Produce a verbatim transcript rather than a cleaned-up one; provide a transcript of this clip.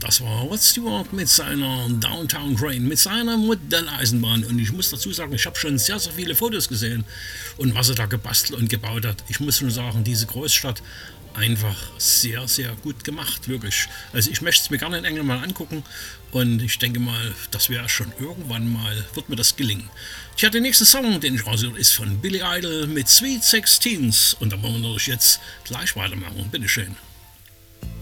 Das war Rod Stewart mit seiner Downtown Train, mit seiner Modelleisenbahn. Und ich muss dazu sagen, ich habe schon sehr, sehr viele Fotos gesehen und was er da gebastelt und gebaut hat. Ich muss schon sagen, diese Großstadt einfach sehr, sehr gut gemacht, wirklich. Also ich möchte es mir gerne in England mal angucken und ich denke mal, das wäre schon irgendwann mal, wird mir das gelingen. Tja, der nächste Song, den ich raussuche, ist von Billy Idol mit Sweet Sixteens und da wollen wir natürlich jetzt gleich weitermachen. Bitteschön.